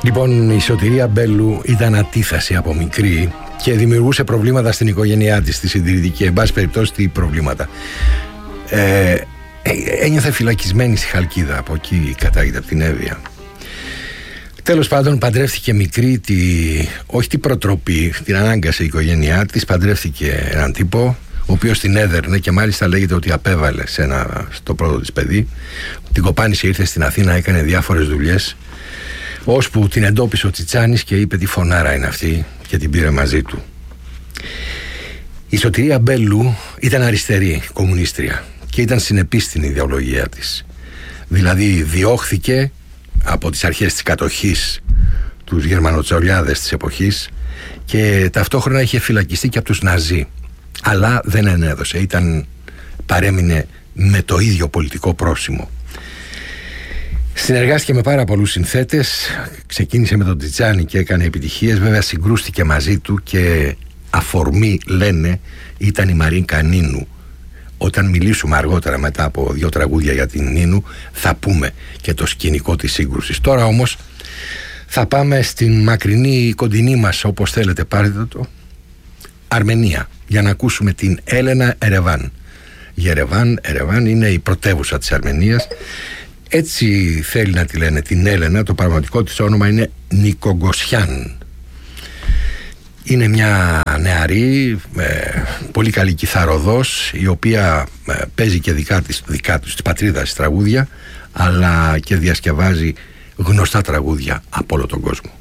Λοιπόν, η Σωτηρία Μπέλου ήταν ατίθαση από μικρή και δημιουργούσε προβλήματα στην οικογένειά της, στη συντηρητική. Εν πάση περιπτώσει, τι προβλήματα. Ένιωθε φυλακισμένη στη Χαλκίδα, από εκεί κατάγεται, από την Εύβοια. Τέλος πάντων, παντρεύτηκε μικρή, όχι την προτροπή, την ανάγκασε η οικογένειά της. Παντρεύτηκε έναν τύπο, ο οποίος την έδερνε και μάλιστα λέγεται ότι απέβαλε στο πρώτο της παιδί. Την κοπάνισε, ήρθε στην Αθήνα, έκανε διάφορες δουλειές, ώσπου την εντόπισε ο Τσιτσάνης και είπε τι φωνάρα είναι αυτή και την πήρε μαζί του. Η Σωτηρία Μπέλου ήταν αριστερή, κομμουνίστρια, και ήταν συνεπής στην ιδεολογία της. Δηλαδή διώχθηκε από τις αρχές της κατοχής τους γερμανοτσολιάδες της εποχής και ταυτόχρονα είχε φυλακιστεί και από τους Ναζί, αλλά δεν ενέδωσε, παρέμεινε με το ίδιο πολιτικό πρόσημο. Συνεργάστηκε με πάρα πολλούς συνθέτες, ξεκίνησε με τον Τσιτσάνη και έκανε επιτυχίες. Βέβαια συγκρούστηκε μαζί του και αφορμή, λένε, ήταν η Μαρίνκα Νίνου. Όταν μιλήσουμε αργότερα μετά από 2 τραγούδια για την Νίνου θα πούμε και το σκηνικό της σύγκρουσης. Τώρα όμως θα πάμε στην μακρινή κοντινή μας, όπως θέλετε πάρετε το, Αρμενία, για να ακούσουμε την Έλενα Ερεβάν. Η Ερεβάν είναι η πρωτεύουσα της Αρμενίας. Έτσι θέλει να τη λένε την Έλενα. Το πραγματικό της όνομα είναι Νικογκοσιάν. Είναι μια νεαρή, πολύ καλή κιθαροδός, η οποία παίζει και δικά τους της πατρίδας τραγούδια, αλλά και διασκευάζει γνωστά τραγούδια από όλο τον κόσμο.